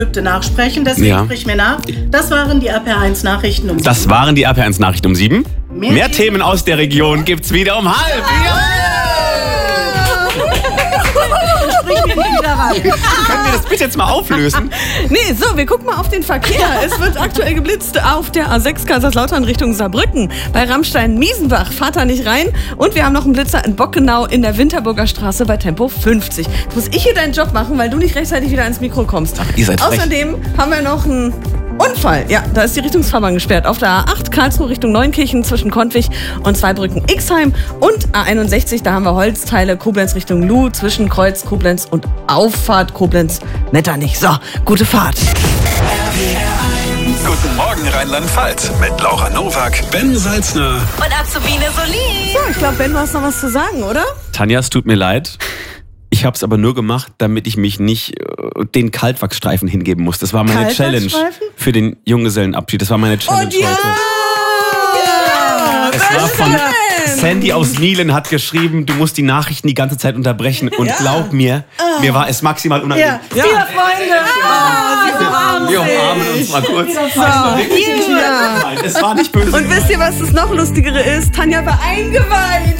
nachsprechen, deswegen sprich mir nach. Das waren die RPR1 Nachrichten um 7. Das waren die RPR1 Nachrichten um 7. Mehr Themen aus der Region gibt's wieder um 12:30. Können wir das bitte jetzt mal auflösen? Nee, so, wir gucken mal auf den Verkehr. Es wird aktuell geblitzt auf der A6 Kaiserslautern Richtung Saarbrücken. Bei Rammstein-Miesenbach fahrt da nicht rein. Und wir haben noch einen Blitzer in Bockenau in der Winterburger Straße bei Tempo 50. Jetzt muss ich hier deinen Job machen, weil du nicht rechtzeitig wieder ans Mikro kommst. Ach, ihr seid frech. Außerdem haben wir noch einen Unfall. Ja, da ist die Richtungsfahrbahn gesperrt. Auf der A8 Karlsruhe Richtung Neunkirchen zwischen Kontwig und Zweibrücken-Ixheim. Und A61, da haben wir Holzteile Koblenz Richtung Luh zwischen Kreuz Koblenz und Auffahrt Koblenz-Metternich. So, gute Fahrt. Guten Morgen Rheinland-Pfalz mit Laura Nowak, Ben Salzner und Azubine Solin. So, ich glaube, Ben, du hast noch was zu sagen, oder? Tanja, es tut mir leid. Ich habe es aber nur gemacht, damit ich mich nicht den Kaltwachsstreifen hingeben muss. Das war meine Challenge für den Junggesellenabschied. Das war meine Challenge Und ja! heute. Es war von Sandy aus Nielen hat geschrieben, du musst die Nachrichten die ganze Zeit unterbrechen. Und glaub mir, mir war es maximal unangenehm. Ja. Viele Freunde! Wir umarmen uns mal kurz. Es war nicht böse. Und wisst ihr, was das noch Lustigere ist? Tanja war eingeweiht.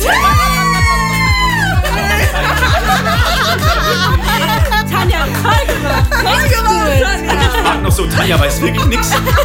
Tanja, toll gemacht. Ich frag noch so, Tanja weiß wirklich nichts.